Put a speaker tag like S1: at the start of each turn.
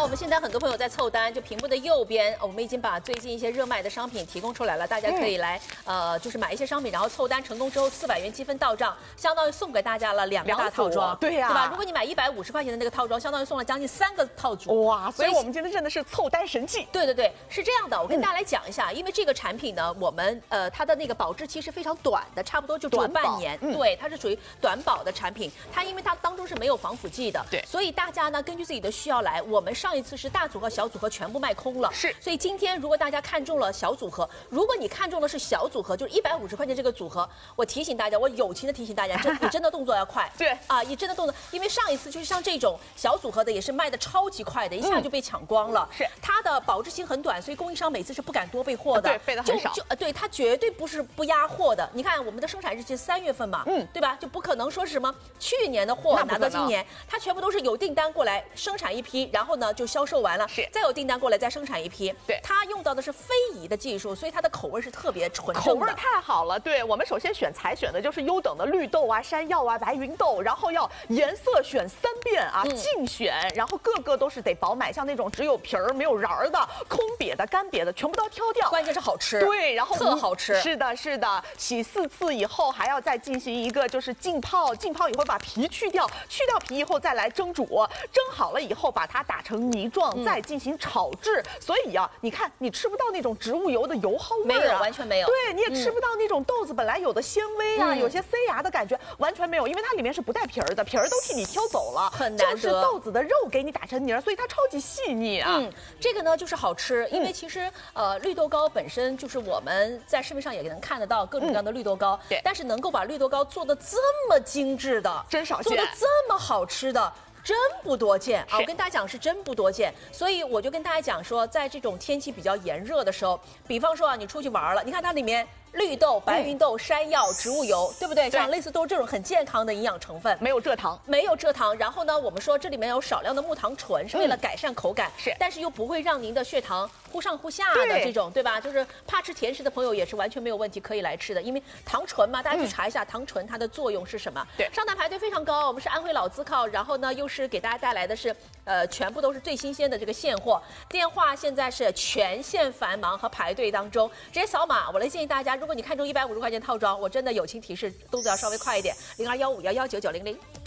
S1: 我们现在很多朋友在凑单，就屏幕的右边，我们已经把最近一些热卖的商品提供出来了，大家可以来就是买一些商品，然后凑单成功之后400元积分到账，相当于送给大家了2个大套装，
S2: 对呀，
S1: 对吧？如果你买150块钱的那个套装，相当于送了将近3个套组，
S2: 哇！所以我们今天真的是凑单神器。
S1: 对对对，是这样的，我跟大家来讲一下，因为这个产品呢，我们它的那个保质期是非常短的，差不多就只有半年，对，它是属于短保的产品，它因为它当中是没有防腐剂的，
S2: 对，
S1: 所以大家呢根据自己的需要来。我们上一次是大组合、小组合全部卖空了，
S2: 是，
S1: 所以今天如果大家看中了小组合，如果你看中的是小组合，就是150块钱这个组合，我提醒大家，我友情的提醒大家，你真的动作要快，
S2: 对
S1: 啊，你真的动作，因为上一次就是像这种小组合的也是卖的超级快的，一下就被抢光了，
S2: 是，
S1: 它的保质期很短，所以供应商每次是不敢多备货的，
S2: 对，备的很少，
S1: 对，它绝对不是不压货的。你看我们的生产日期3月份嘛，对吧？就不可能说是什么去年的货拿到今年，它全部都是有订单过来生产一批，然后呢就销售完了，
S2: 是，
S1: 再有订单过来再生产一批。
S2: 对，
S1: 它用到的是非遗的技术，所以它的口味是特别纯正的，
S2: 口味太好了。对，我们首先采选的就是优等的绿豆啊、山药啊、白芸豆，然后要颜色选3遍啊，竞选，然后个个都是得饱满，像那种只有皮儿没有瓤儿的、空瘪的、干瘪的，全部都要挑掉。
S1: 关键是好吃，
S2: 对，然后
S1: 特好吃。
S2: 是的，是的，洗4次以后还要再进行一个就是浸泡，浸泡以后把皮去掉，去掉皮以后再来蒸煮，蒸好了以后把它打成泥状，再进行炒制。所以啊，你看你吃不到那种植物油的油耗味啊，
S1: 没有，完全没有。
S2: 对，你也吃不到那种豆子本来有的纤维啊，有些塞牙的感觉，完全没有，因为它里面是不带皮儿的，皮儿都替你挑走了，
S1: 很难得，
S2: 就是豆子的肉给你打成泥，所以它超级细腻啊。
S1: 这个呢就是好吃，因为其实绿豆糕本身就是我们在市面上也能看得到各种各样的绿豆糕，
S2: 对，
S1: 但是能够把绿豆糕做的这么精致的，
S2: 真少见，
S1: 做的这么好吃的。真不多见啊！我跟大家讲是真不多见，所以我就跟大家讲说，在这种天气比较炎热的时候，比方说啊，你出去玩了，你看它里面绿豆、白芸豆、山药、植物油，对不对？像类似都是这种很健康的营养成分，
S2: 没有蔗糖，
S1: 没有蔗糖。然后呢，我们说这里面有少量的木糖醇，是为了改善口感，
S2: 是，
S1: 但是又不会让您的血糖忽上忽下的这种，对吧？就是怕吃甜食的朋友也是完全没有问题，可以来吃的，因为糖醇嘛，大家去查一下糖醇它的作用是什么。
S2: 对，
S1: 上单排队非常高，我们是安徽老字号，然后呢又是给大家带来的是全部都是最新鲜的这个现货，电话现在是全线繁忙和排队当中，直接扫码。我来建议大家，如果你看中150块钱套装，我真的友情提示，动作要稍微快一点，0215119900。